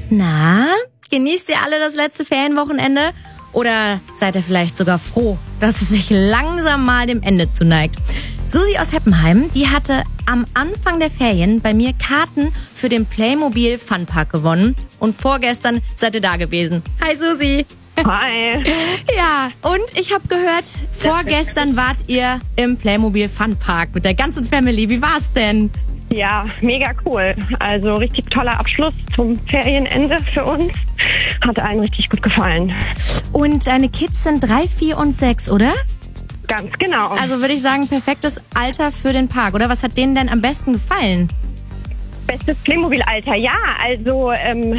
Na, genießt ihr alle das letzte Ferienwochenende? Oder seid ihr vielleicht sogar froh, dass es sich langsam mal dem Ende zuneigt? Susi aus Heppenheim, die hatte am Anfang der Ferien bei mir Karten für den Playmobil Funpark gewonnen. Und vorgestern seid ihr da gewesen. Hi Susi! Hi. Ja, und ich habe gehört, vorgestern wart ihr im Playmobil Funpark mit der ganzen Family. Wie war's denn? Ja, mega cool. Also richtig toller Abschluss zum Ferienende für uns. Hat allen richtig gut gefallen. Und deine Kids sind 3, 4 und 6, oder? Ganz genau. Also würde ich sagen, perfektes Alter für den Park, oder? Was hat denen denn am besten gefallen? Bestes Playmobil-Alter, ja. Also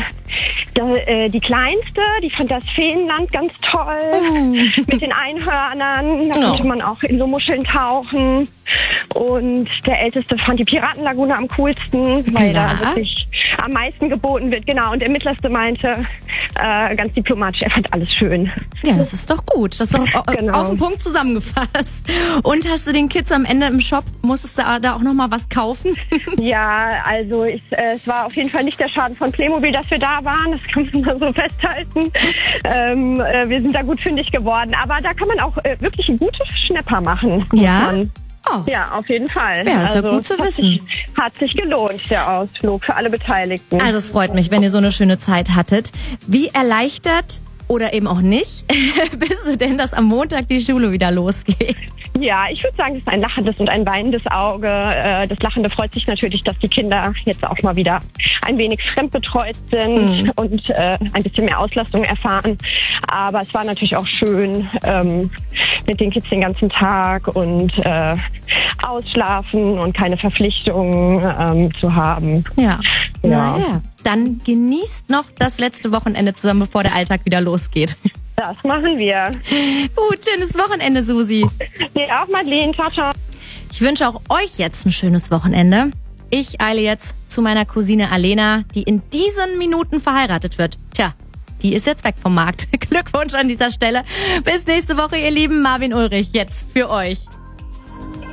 die Kleinste, die fand das Feenland ganz toll. Mit den Einhörnern. Da konnte man auch in so Muscheln tauchen. Und der Älteste fand die Piratenlagune am coolsten, weil da wirklich am meisten geboten wird. Genau, und der Mittlerste meinte ganz diplomatisch, er fand alles schön. Ja, das ist doch gut. Das ist doch auf den Punkt zusammengefasst. Und hast du den Kids am Ende im Shop, musstest du da auch nochmal was kaufen? Ja, also es war auf jeden Fall nicht der Schaden von Playmobil, dass wir da waren. Das kann man mal so festhalten. Wir sind da gut fündig geworden. Aber da kann man auch wirklich einen guten Schnäpper machen. Ja? Oh. Ja, auf jeden Fall. Ja, ist ja gut zu wissen. Hat sich gelohnt, der Ausflug für alle Beteiligten. Also es freut mich, wenn ihr so eine schöne Zeit hattet. Wie erleichtert oder eben auch nicht bist du denn, dass am Montag die Schule wieder losgeht? Ja, ich würde sagen, es ist ein lachendes und ein weinendes Auge. Das Lachende freut sich natürlich, dass die Kinder jetzt auch mal wieder ein wenig fremdbetreut sind und ein bisschen mehr Auslastung erfahren. Aber es war natürlich auch schön mit den Kids den ganzen Tag und ausschlafen und keine Verpflichtungen zu haben. Ja. Naja, dann genießt noch das letzte Wochenende zusammen, bevor der Alltag wieder losgeht. Das machen wir. Gut, schönes Wochenende, Susi. Ja, auch Madeleine. Ciao, ciao. Ich wünsche auch euch jetzt ein schönes Wochenende. Ich eile jetzt zu meiner Cousine Alena, die in diesen Minuten verheiratet wird. Tja, die ist jetzt weg vom Markt. Glückwunsch an dieser Stelle. Bis nächste Woche, ihr Lieben. Marvin Ulrich, jetzt für euch.